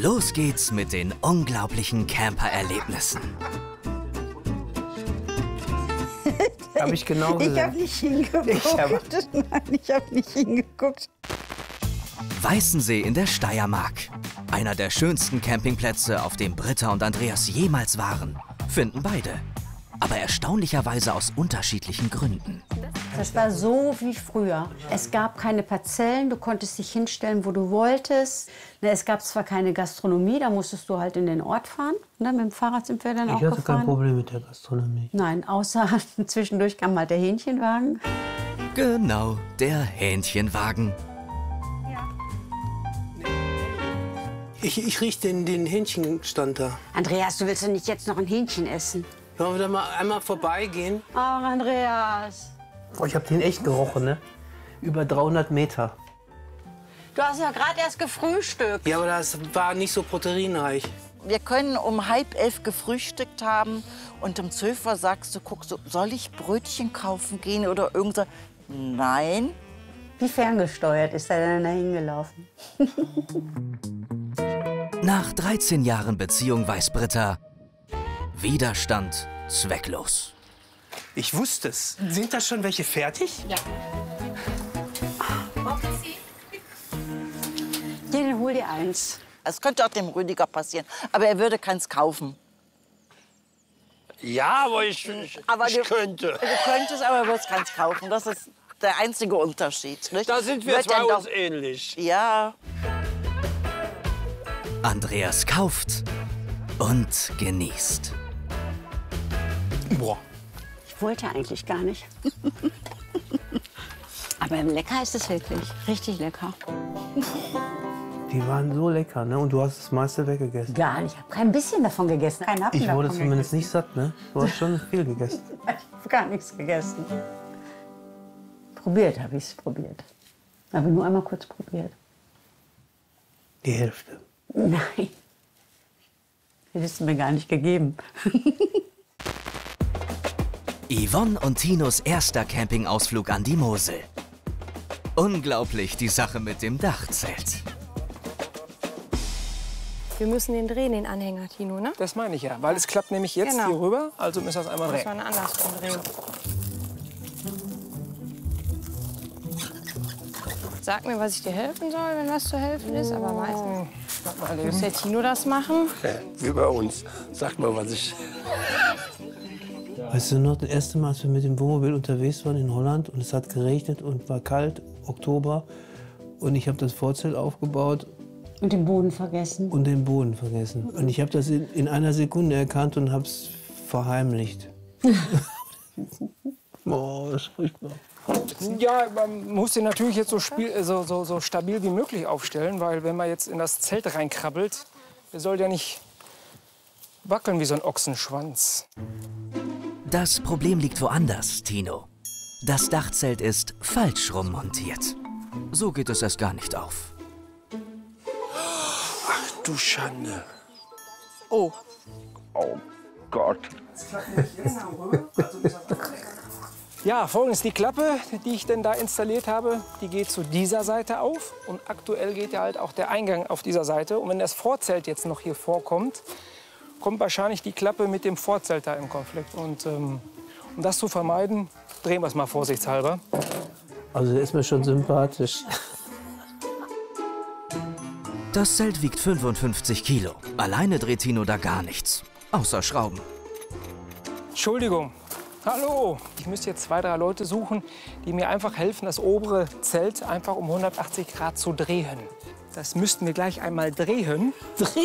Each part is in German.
Los geht's mit den unglaublichen Camper-Erlebnissen. Habe ich genau gesehen. Ich habe nicht hingeguckt. Nein, ich habe nicht hingeguckt. Weißensee in der Steiermark. Einer der schönsten Campingplätze, auf dem Britta und Andreas jemals waren, finden beide. Aber erstaunlicherweise aus unterschiedlichen Gründen. Das war so wie früher. Es gab keine Parzellen, du konntest dich hinstellen, wo du wolltest. Es gab zwar keine Gastronomie, da musstest du halt in den Ort fahren. Mit dem Fahrrad sind wir dann auch gefahren. Ich hatte kein Problem mit der Gastronomie. Nein, außer zwischendurch kam halt der Hähnchenwagen. Genau, der Hähnchenwagen. Ich rieche den Hähnchenstand da. Andreas, du willst doch nicht jetzt noch ein Hähnchen essen? Wollen wir da mal einmal vorbeigehen? Ach, Andreas. Oh, ich habe den echt gerochen, ne? Über 300 Meter. Du hast ja gerade erst gefrühstückt. Ja, aber das war nicht so proteinreich. Wir können um 10:30 gefrühstückt haben und um 12 Uhr sagst du, guck, soll ich Brötchen kaufen gehen oder irgend so? Nein. Wie ferngesteuert ist er denn da hingelaufen? Nach 13 Jahren Beziehung weiß Britta, Widerstand zwecklos. Ich wusste es. Sind da schon welche fertig? Ja. Dann hol dir eins. Es könnte auch dem Rüdiger passieren, aber er würde keins kaufen. Ja, aber ich könnte. Du könntest, aber er würde keins kaufen. Das ist der einzige Unterschied. Nicht? Da sind wir Wird zwei er uns ähnlich. Ja. Andreas kauft und genießt. Boah. Ich wollte eigentlich gar nicht. Aber lecker ist es wirklich. Richtig lecker. Die waren so lecker, ne? Und du hast das meiste weggegessen. Gar nicht. Ich habe kein bisschen davon gegessen. Kein Happen Ich wurde davon zumindest gegessen. nicht satt, ne? Du hast schon viel gegessen. Ich habe gar nichts gegessen. Probiert habe ich es probiert. Aber nur einmal kurz probiert. Die Hälfte. Nein. Hättest du mir gar nicht gegeben. Yvonne und Tinos erster Campingausflug an die Mosel. Unglaublich die Sache mit dem Dachzelt. Wir müssen den drehen, den Anhänger, Tino, ne? Das meine ich ja, weil es klappt nämlich jetzt Genau. hier rüber, also müssen wir es einmal Muss drehen. man andersrum drehen. Sag mir, was ich dir helfen soll, wenn was zu helfen ist, aber meistens muss der Tino das machen. Wie bei uns. Sag mal, was ich... Weißt du noch, das erste Mal, als wir mit dem Wohnmobil unterwegs waren in Holland und es hat geregnet und war kalt, Oktober, und ich habe das Vorzelt aufgebaut Und den Boden vergessen. und den Boden vergessen. Und ich habe das in einer Sekunde erkannt und habe es verheimlicht. Oh, das ist furchtbar. Ja, man muss den natürlich jetzt so stabil wie möglich aufstellen, weil wenn man jetzt in das Zelt reinkrabbelt, der soll ja nicht wackeln wie so ein Ochsenschwanz. Das Problem liegt woanders, Tino. Das Dachzelt ist falsch rum montiert. So geht es erst gar nicht auf. Ach du Schande. Oh. Oh Gott. Ja, folgendes, die Klappe, die ich denn da installiert habe, die geht zu dieser Seite auf. Und aktuell geht ja halt auch der Eingang auf dieser Seite. Und wenn das Vorzelt jetzt noch hier vorkommt, kommt wahrscheinlich die Klappe mit dem Vorzelt da im Konflikt. Und um das zu vermeiden, drehen wir es mal vorsichtshalber. Also der ist mir schon sympathisch. Das Zelt wiegt 55 Kilo. Alleine dreht Tino da gar nichts. Außer Schrauben. Entschuldigung. Hallo. Ich müsste jetzt 2, 3 Leute suchen, die mir einfach helfen, das obere Zelt einfach um 180 Grad zu drehen. Das müssten wir gleich einmal drehen.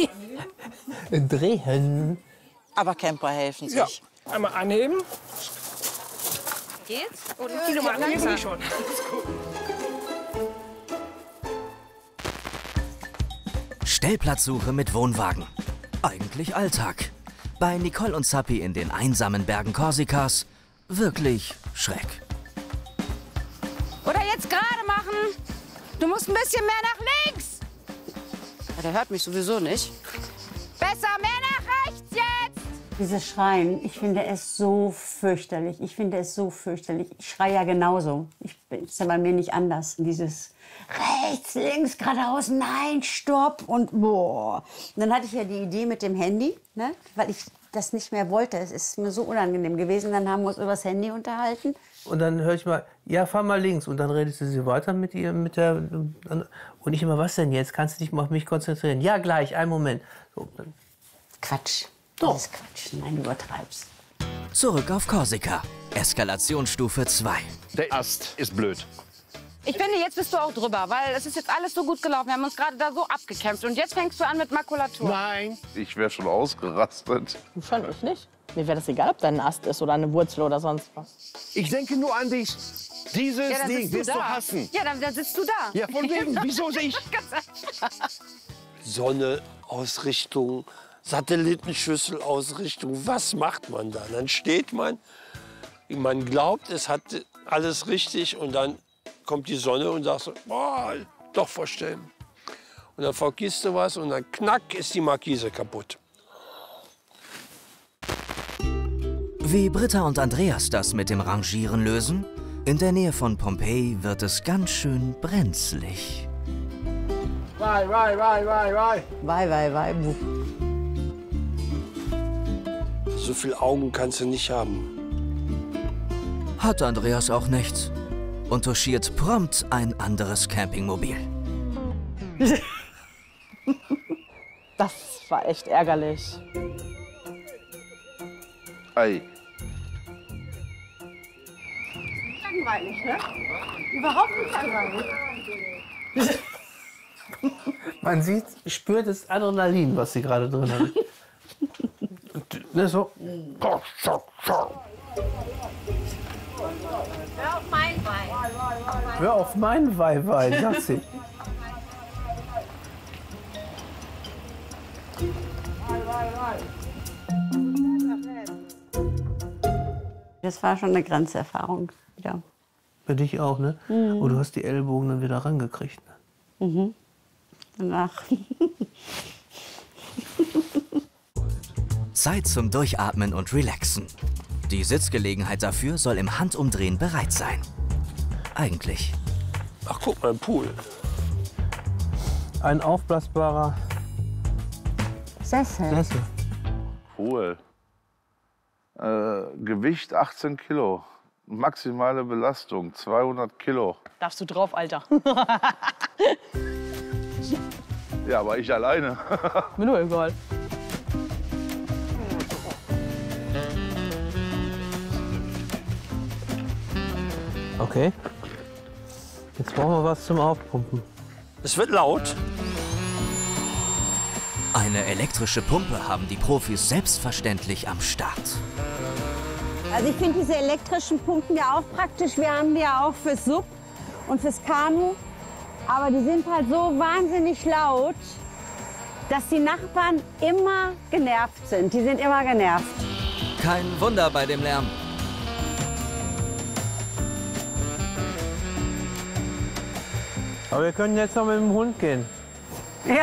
Drehen. Aber Camper helfen sich. Ja. Einmal anheben. Geht's? Und Tino mal irgendwie schon. Stellplatzsuche mit Wohnwagen. Eigentlich Alltag. Bei Nicole und Zappi in den einsamen Bergen Korsikas wirklich Schreck. Oder jetzt gerade machen. Du musst ein bisschen mehr nach links. Ja, der hört mich sowieso nicht. Besser mehr nach rechts jetzt. Dieses Schreien, ich finde es so fürchterlich. Ich finde es so fürchterlich. Ich schreie ja genauso. Ich ist ja bei mir nicht anders. Dieses rechts, links, geradeaus, nein, stopp und boah. Und dann hatte ich ja die Idee mit dem Handy, ne? Weil ich das nicht mehr wollte. Es ist mir so unangenehm gewesen. Dann haben wir uns übers Handy unterhalten. Und dann höre ich mal, ja, fahr mal links. Und dann redest du sie weiter mit ihr, und ich immer, was denn jetzt? Kannst du dich mal auf mich konzentrieren? Ja, gleich, einen Moment. So, dann. Quatsch. Doch. Das ist Quatsch. Nein, du übertreibst. Zurück auf Korsika. Eskalationsstufe 2. Der Ast ist blöd. Ich finde, jetzt bist du auch drüber, weil es ist jetzt alles so gut gelaufen. Wir haben uns gerade da so abgekämpft. Und jetzt fängst du an mit Makulatur. Nein. Ich wäre schon ausgerastet. Schon, ich nicht. Mir wäre das egal, ob da ein Ast ist oder eine Wurzel oder sonst was. Ich denke nur an dich. Dieses Ja, dann Ding sitzt du wirst du da. hassen. Ja, dann sitzt du da. Ja, von wegen. Wieso ich? Sonne, Ausrichtung, Satellitenschüsselausrichtung. Was macht man da? Dann steht man glaubt, es hat alles richtig und dann kommt die Sonne und sagt so, boah, doch verstellen. Und dann vergisst du was und dann knack ist die Markise kaputt. Wie Britta und Andreas das mit dem Rangieren lösen? In der Nähe von Pompeji wird es ganz schön brenzlig. Vai. Wei. So viele Augen kannst du nicht haben. Hat Andreas auch nicht. Und touchiert prompt ein anderes Campingmobil. Das war echt ärgerlich. Ei. Langweilig, ne? Überhaupt nicht langweilig. Man spürt das Adrenalin, was sie gerade drin hat. Ne, so. Hör auf mein Bein. Hör auf mein Weih, sagt sie. Das war schon eine Grenzerfahrung wieder. Für dich auch, ne? Und du hast die Ellbogen dann wieder rangekriegt. Ne? Danach. Zeit zum Durchatmen und Relaxen. Die Sitzgelegenheit dafür soll im Handumdrehen bereit sein. Eigentlich. Ach, guck mal, ein Pool. Ein aufblasbarer Sessel. Cool. Gewicht 18 Kilo. Maximale Belastung 200 Kilo. Darfst du drauf, Alter? Ja, aber ich alleine. Mir nur egal. Okay. Jetzt brauchen wir was zum Aufpumpen. Es wird laut. Eine elektrische Pumpe haben die Profis selbstverständlich am Start. Also ich finde diese elektrischen Pumpen ja auch praktisch. Wir haben die ja auch fürs Sub und fürs Kanu. Aber die sind halt so wahnsinnig laut, dass die Nachbarn immer genervt sind. Die sind immer genervt. Kein Wunder bei dem Lärm. Aber wir können jetzt noch mit dem Hund gehen. Ja.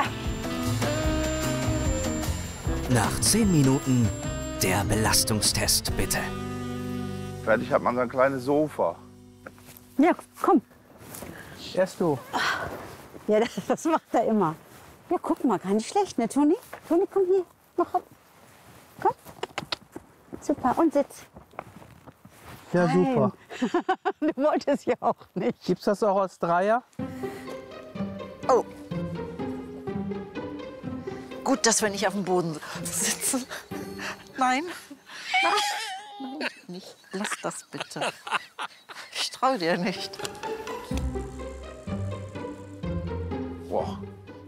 Nach 10 Minuten der Belastungstest, bitte. Fertig hat man so ein kleines Sofa. Ja, komm. Erst du. Ja, das macht er immer. Ja, guck mal, gar nicht schlecht, ne, Toni? Toni, komm hier. Mach hopp. Komm. Super, und sitz. Ja, super. Du wolltest ja auch nicht. Gibt's das auch als Dreier? Oh. Gut, dass wir nicht auf dem Boden sitzen. Nein. Nein, nicht. Lass das bitte. Ich trau dir nicht. Boah.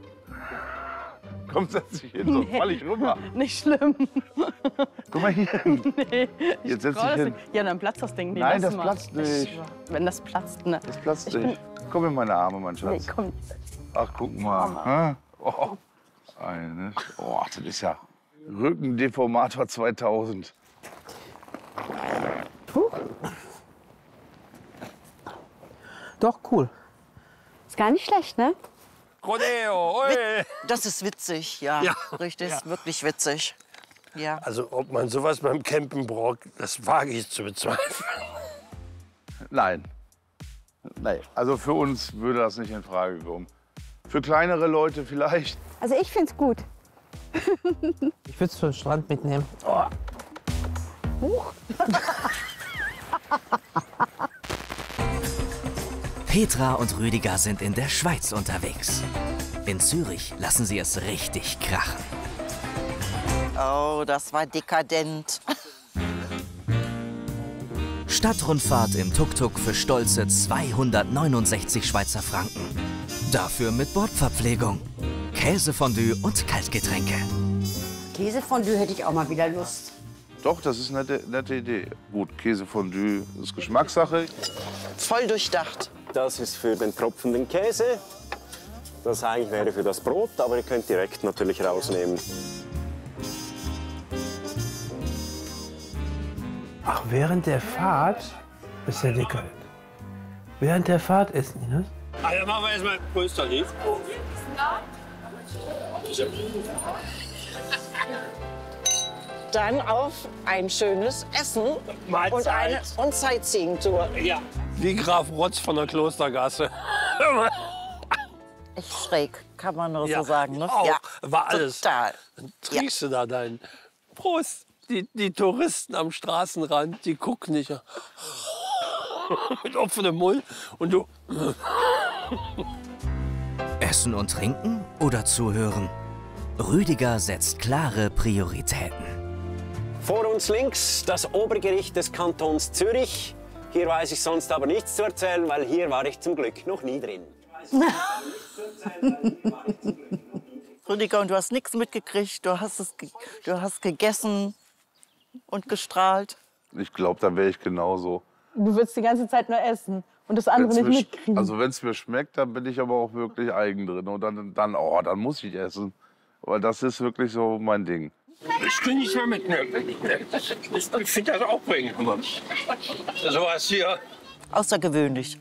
Komm, setz dich hin, sonst fall ich runter. Nicht schlimm. Guck mal hier. Nee. Jetzt setz dich hin. Ja, dann platzt das Ding. Nee, Nein, lass das mal. platzt nicht. Wenn das platzt, ne? Das platzt nicht. Komm in meine Arme, mein Nee, Schatz. komm. Ach, guck mal. Hä? Oh. Oh, das ist ja Rückendeformator 2000. Doch, cool. Ist gar nicht schlecht, ne? Rodeo, oi. Das ist witzig, ja. Ja. Richtig, ist wirklich witzig. Ja. Also, ob man sowas beim Campen braucht, das wage ich zu bezweifeln. Nein. Nee, also für uns würde das nicht in Frage kommen. Für kleinere Leute vielleicht. Also ich finde es gut. Ich würde es zum Strand mitnehmen. Oh. Petra und Rüdiger sind in der Schweiz unterwegs. In Zürich lassen sie es richtig krachen. Oh, das war dekadent. Stadtrundfahrt im Tuk-Tuk für stolze 269 Schweizer Franken. Dafür mit Bordverpflegung, Käsefondue und Kaltgetränke. Käsefondue hätte ich auch mal wieder Lust. Doch, das ist eine nette Idee. Gut, Käsefondue ist Geschmackssache. Voll durchdacht. Das ist für den tropfenden Käse. Das eigentlich wäre für das Brot, aber ihr könnt direkt natürlich rausnehmen. Ach, während der Fahrt ist ja dekadent. Während der Fahrt essen die, ne? Also machen wir erstmal Prösterli. Dann auf ein schönes Essen und Sightseeing-Tour. Ja. Wie Graf Rotz von der Klostergasse. Echt schräg, kann man nur Ja, so sagen. Ne? auch. Ja, War alles. total. Dann trinkst du da deinen Prost. Die Touristen am Straßenrand, die gucken nicht. Mit offenem Mund. Und du. Essen und trinken oder zuhören? Rüdiger setzt klare Prioritäten. Vor uns links das Obergericht des Kantons Zürich. Hier weiß ich sonst aber nichts zu erzählen, weil hier war ich zum Glück noch nie drin. Rüdiger, und du hast nichts mitgekriegt. Du hast gegessen und gestrahlt. Ich glaube, da wäre ich genauso. Du würdest die ganze Zeit nur essen und das andere nicht mitkriegen. Also wenn es mir schmeckt, dann bin ich aber auch wirklich eigen drin. Und dann muss ich essen. Weil das ist wirklich so mein Ding. Ich kann nicht mehr mitnehmen. Ich finde das auch bringen. Sowas hier. Außergewöhnlich.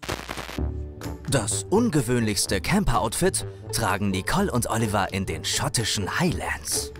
Das ungewöhnlichste Camper-Outfit tragen Nicole und Oliver in den schottischen Highlands.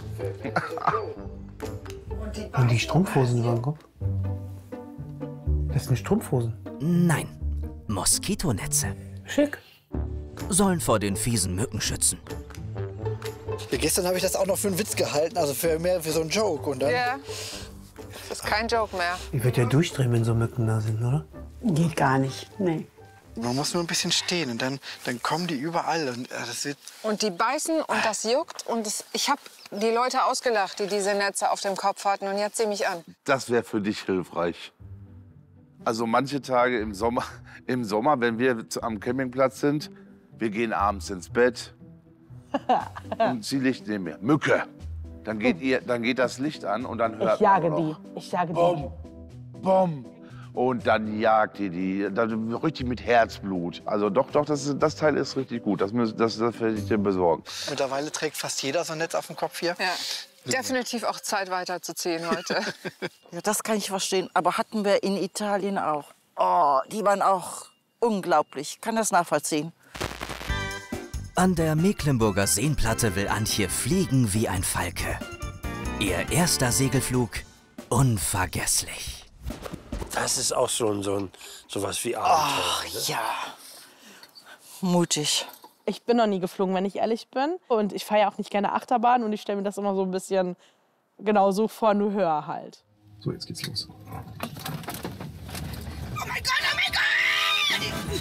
Und die Strumpfhosen über dem Kopf? Das sind Strumpfhosen. Nein, Moskitonetze. Schick. Sollen vor den fiesen Mücken schützen. Ja, gestern habe ich das auch noch für einen Witz gehalten, also mehr für so einen Joke. Und dann Ja, das ist kein Joke mehr. Ich würde ja durchdrehen, wenn so Mücken da sind, oder? Geht gar nicht, nee. man muss nur ein bisschen stehen und dann kommen die überall. Und, das wird Und die beißen und das juckt. Und ich habe die Leute ausgelacht, die diese Netze auf dem Kopf hatten. Und jetzt sieh mich an. Das wäre für dich hilfreich. Also manche Tage im Sommer, wenn wir am Campingplatz sind, wir gehen abends ins Bett und sie liegt neben mir. Mücke. Dann geht das Licht an und dann hört man noch. Ich jage die. Bom, bom. Und dann jagt die dann richtig mit Herzblut. Also doch, das Teil ist richtig gut. Das werde ich dir besorgen. Mittlerweile trägt fast jeder so ein Netz auf dem Kopf hier. Ja. Definitiv auch Zeit weiterzuziehen heute. Ja, das kann ich verstehen. Aber hatten wir in Italien auch. Oh, die waren auch unglaublich. Ich kann das nachvollziehen. An der Mecklenburger Seenplatte will Antje fliegen wie ein Falke. Ihr erster Segelflug unvergesslich. Das ist auch sowas wie Abenteuer. Ach, ja. Mutig. Ich bin noch nie geflogen, wenn ich ehrlich bin. Und ich fahre ja auch nicht gerne Achterbahn. Und ich stelle mir das immer so ein bisschen genau so vor, nur höher halt. So, jetzt geht's los. Oh mein Gott, oh mein Gott!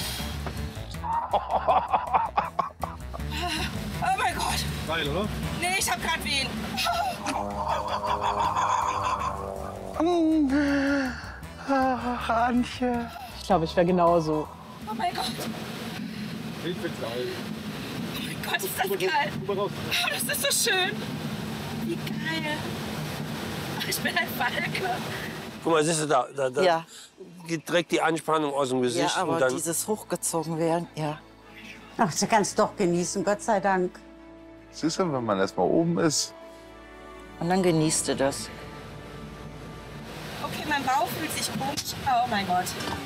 Oh mein Gott! Geil, oder? Nee, ich hab grad Wehen. Ach, Antje. Ich glaube, ich wäre genauso. Oh mein Gott! Ich find's geil. Oh mein Gott, ist das geil! Oh, das ist so schön! Wie geil! Ach, ich bin ein Falke! Guck mal, siehst du, da Ja. geht direkt die Anspannung aus dem Gesicht. Ja, aber und dann, dieses hochgezogen werden, ja. Ach, du kannst doch genießen, Gott sei Dank. Siehst du, wenn man erst mal oben ist. Und dann genießt du das. Okay, mein Bauch fühlt sich komisch. Oh mein Gott.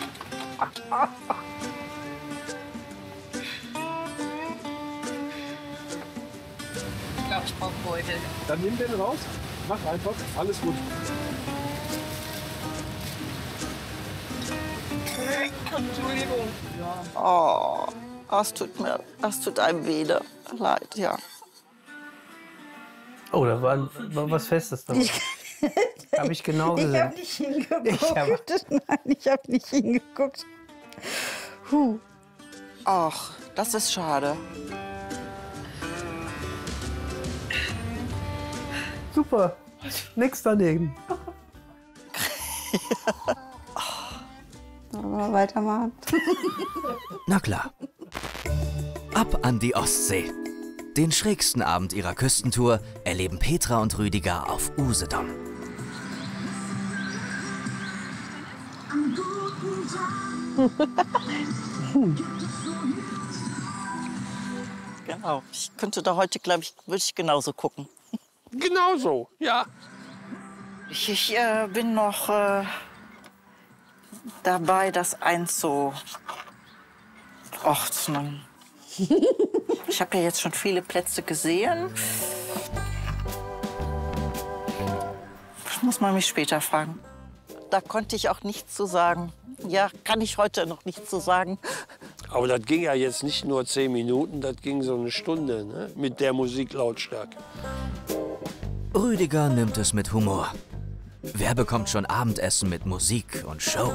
Ich glaube, ich brauche Beutel. Dann nimm den raus. Mach einfach. Alles gut. Entschuldigung. Oh, das tut einem weh, leid, ja. Oh, da war was Festes dabei. Habe ich genau gesehen. Ich habe nicht hingeguckt. Nein, ich habe nicht hingeguckt. Ach, das ist schade. Super, nix daneben. Wollen wir weitermachen? Na klar. Ab an die Ostsee. Den schrägsten Abend ihrer Küstentour erleben Petra und Rüdiger auf Usedom. Genau. Ich könnte da heute, glaube ich, würde ich genauso gucken. Genauso, ja. Ich bin noch dabei, das einzuordnen. Ich habe ja jetzt schon viele Plätze gesehen. Das muss man mich später fragen. Da konnte ich auch nichts zu sagen. Ja, kann ich heute noch nichts zu sagen. Aber das ging ja jetzt nicht nur 10 Minuten, das ging so eine Stunde, ne? Mit der Musiklautstärke. Rüdiger nimmt es mit Humor. Wer bekommt schon Abendessen mit Musik und Show?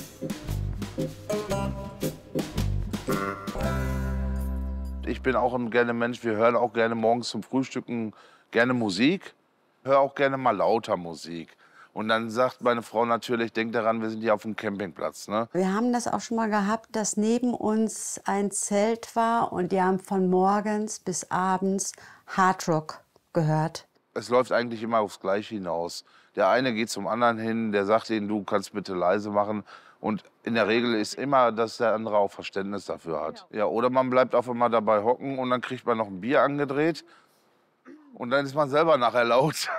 Ich bin auch ein gerne Mensch, wir hören auch gerne morgens zum Frühstücken gerne Musik. Höre auch gerne mal lauter Musik. Und dann sagt meine Frau natürlich, denk daran, wir sind hier auf dem Campingplatz. Ne? Wir haben das auch schon mal gehabt, dass neben uns ein Zelt war und die haben von morgens bis abends Hardrock gehört. Es läuft eigentlich immer aufs Gleiche hinaus. Der eine geht zum anderen hin, der sagt ihnen, du kannst bitte leise machen. Und in der Regel ist immer, dass der andere auch Verständnis dafür hat. Ja, oder man bleibt auf einmal dabei hocken und dann kriegt man noch ein Bier angedreht. Und dann ist man selber nachher laut.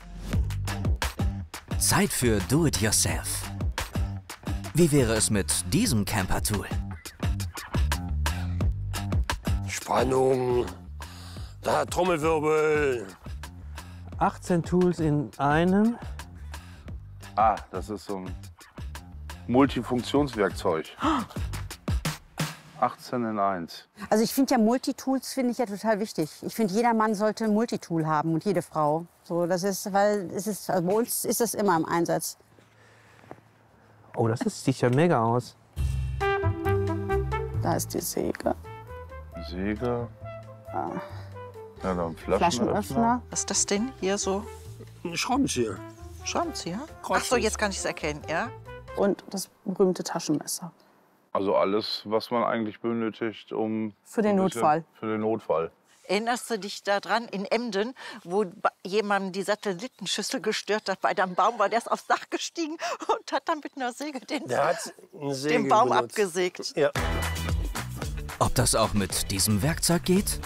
Zeit für Do-it-yourself. Wie wäre es mit diesem Camper-Tool? Spannung, da Trommelwirbel. 18 Tools in einem. Ah, das ist so ein Multifunktionswerkzeug. 18 in 1. Also ich finde ja Multitools finde ich ja total wichtig. Ich finde, jeder Mann sollte ein Multitool haben und jede Frau. So, das ist, weil es ist, also bei uns ist das immer im Einsatz. Oh, sieht ja mega aus. Da ist die Säge. Säge. Ah. Ja, dann Flaschenöffner. Was ist das denn hier so? Ein Schraubenzieher. Schraubenzieher? Ach so, jetzt kann ich es erkennen, ja? Und das berühmte Taschenmesser. Also alles, was man eigentlich benötigt, um... Für den Notfall. Für den Notfall. Erinnerst du dich daran in Emden, wo jemand die Satellitenschüssel gestört hat? Bei einem Baum war der ist aufs Dach gestiegen und hat dann mit einer Säge den Baum abgesägt. Ja. Ob das auch mit diesem Werkzeug geht?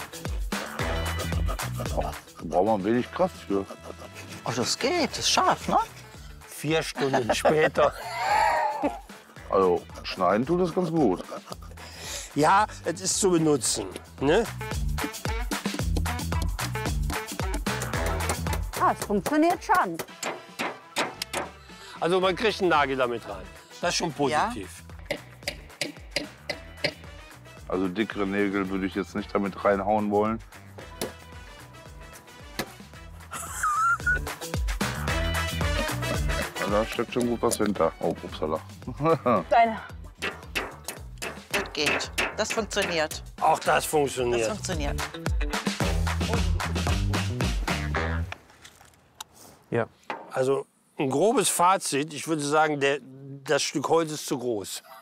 Da braucht man wenig Kraft für. Oh, das geht, das ist scharf, ne? 4 Stunden später. Also schneiden tut das ganz gut. Ja, es ist zu benutzen, ne? Ah, es funktioniert schon. Also man kriegt einen Nagel damit rein. Das ist schon positiv. Ja? Also dickere Nägel würde ich jetzt nicht damit reinhauen wollen. Da steckt schon gut was hinter. Oh, upsala. Deine. Das geht. Das funktioniert. Auch das funktioniert. Das funktioniert. Ja. Also ein grobes Fazit. Ich würde sagen, das Stück Holz ist zu groß.